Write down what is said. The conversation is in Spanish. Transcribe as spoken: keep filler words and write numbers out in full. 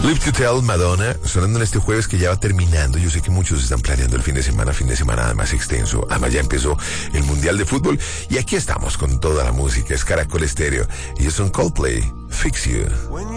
Live to Tell, Madonna, sonando en este jueves que ya va terminando. Yo sé que muchos están planeando el fin de semana, fin de semana además extenso. Además ya empezó el Mundial de Fútbol y aquí estamos con toda la música. Es Caracol Estéreo. Ellos son Coldplay, Fix You.